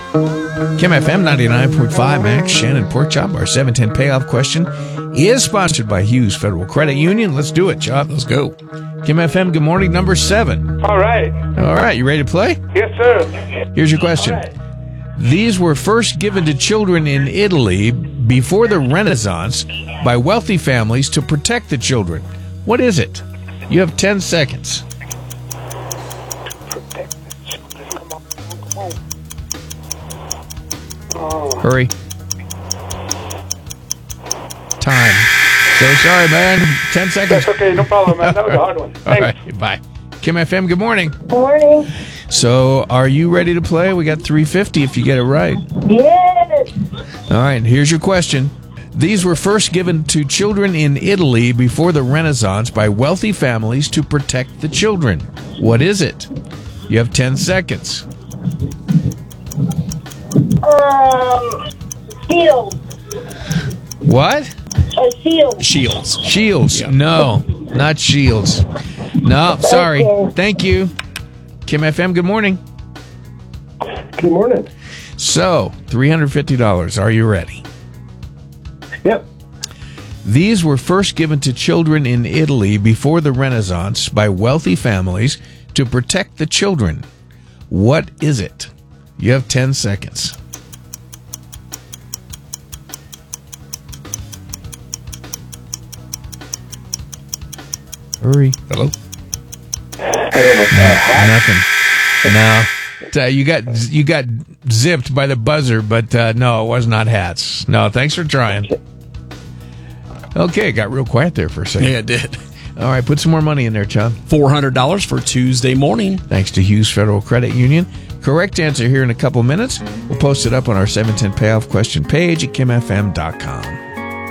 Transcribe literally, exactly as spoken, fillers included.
Kim F M ninety-nine point five, Max, Shannon Pork Chop. Our seven ten payoff question is sponsored by Hughes Federal Credit Union. Let's do it, Chop. Let's go. Kim F M, good morning, number seven. All right. All right, you ready to play? Yes, sir. Here's your question. All right. These were first given to children in Italy before the Renaissance by wealthy families to protect the children. What is it? You have ten seconds. Protect the children. Come on, come on, come on. Oh. Hurry. Time. So sorry, man. Ten seconds. That's okay, no problem, man. That was a hard one. All Thanks. right, bye. Kim F M, good morning. Good morning. So, are you ready to play? We got three fifty if you get it right. Yes. All right, here's your question. These were first given to children in Italy before the Renaissance by wealthy families to protect the children. What is it? You have ten seconds. Um, shield. What? A shield. Shields. Shields. Yeah. No, not shields. No, sorry. Okay. Thank you. Kim F M, good morning. Good morning. So, three hundred fifty dollars. Are you ready? Yep. These were first given to children in Italy before the Renaissance by wealthy families to protect the children. What is it? You have ten seconds. Hurry. Hello? Nothing. No. Uh, you got you got zipped by the buzzer, but uh, no, it was not hats. No, thanks for trying. Okay, it got real quiet there for a second. Yeah, it did. All right, put some more money in there, Chubb. four hundred dollars for Tuesday morning. Thanks to Hughes Federal Credit Union. Correct answer here in a couple minutes. We'll post it up on our seven ten payoff question page at kim f m dot com.